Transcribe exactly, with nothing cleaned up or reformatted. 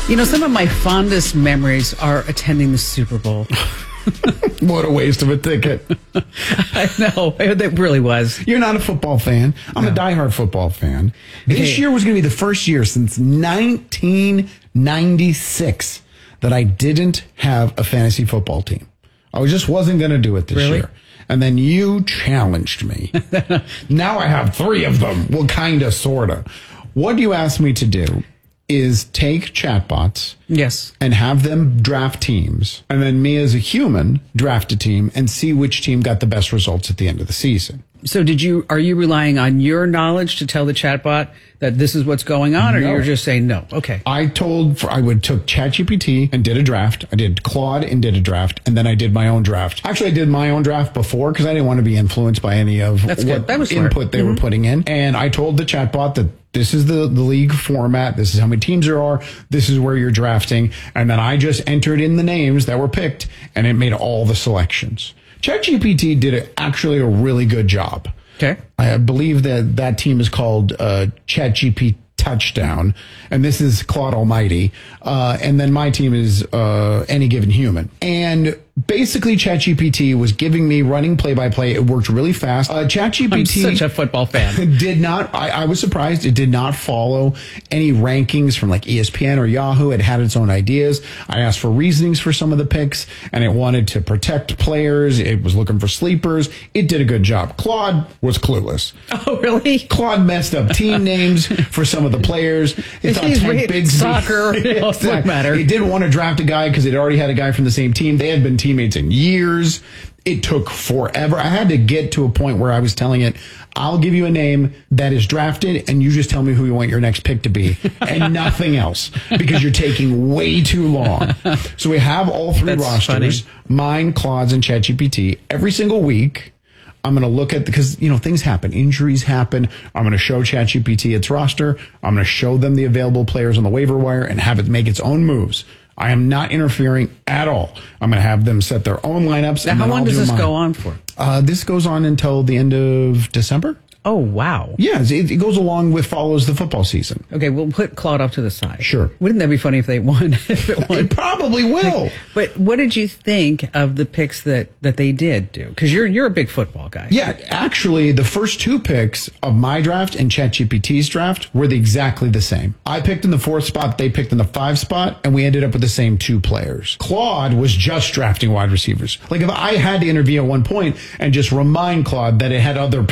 You know, some of my fondest memories are attending the Super Bowl. What a waste of a ticket. I know. It really was. You're not a football fan. I'm No. a diehard football fan. This Okay. year was going to be the first year since nineteen ninety-six that I didn't have a fantasy football team. I just wasn't going to do it this Really? year. And then you challenged me. Now I have three of them. Well, kind of, sort of. What you asked me to do is take chatbots Yes. and have them draft teams, and then me as a human draft a team and see which team got the best results at the end of the season. So did you, are you relying on your knowledge to tell the chatbot that this is what's going on, or No. you're just saying no? Okay. I told, I would took ChatGPT and did a draft. I did Claude and did a draft, and then I did my own draft. Actually, I did my own draft before because I didn't want to be influenced by any of That's what good. That was smart. input they were putting in. And I told the chatbot that this is the, the league format. This is how many teams there are. This is where you're drafting. And then I just entered in the names that were picked, and it made all the selections. ChatGPT did a, actually a really good job. Okay. I believe that that team is called uh, ChatGPT Touchdown, and this is Claude Almighty. Uh, and then my team is uh, Any Given Human. And basically, ChatGPT was giving me running play-by-play. It worked really fast. Uh, ChatGPT I'm such a football fan. did not, I, I was surprised, it did not follow any rankings from like E S P N or Yahoo. It had its own ideas. I asked for reasonings for some of the picks, and it wanted to protect players. It was looking for sleepers. It did a good job. Claude was clueless. Oh, really? Claude messed up team names for some of the players. He thought He's Tank great at Bigsby- soccer. It doesn't Exactly. matter. He didn't want to draft a guy because they'd already had a guy from the same team. They had been teammates in years. It took forever. I had to get to a point where I was telling it, I'll give you a name that is drafted, and you just tell me who you want your next pick to be, and nothing else, because you're taking way too long. So we have all three That's rosters, funny. mine, Claude's, and ChatGPT. Every single week, I'm going to look at, because, you know, things happen. Injuries happen. I'm going to show ChatGPT its roster. I'm going to show them the available players on the waiver wire and have it make its own moves. I am not interfering at all. I'm going to have them set their own lineups. Now, and how then long I'll does do this mine. go on for? Uh, this goes on until the end of December. Oh, wow. Yeah, it, it goes along with follows the football season. Okay, we'll put Claude off to the side. Sure. Wouldn't that be funny if they won? if it won? It probably will. But what did you think of the picks that, that they did do? Because you're you're a big football guy. Yeah, actually, the first two picks of my draft and ChatGPT's draft were the, exactly the same. I picked in the fourth spot, they picked in the five spot, and we ended up with the same two players. Claude was just drafting wide receivers. Like, if I had to intervene at one point and just remind Claude that it had other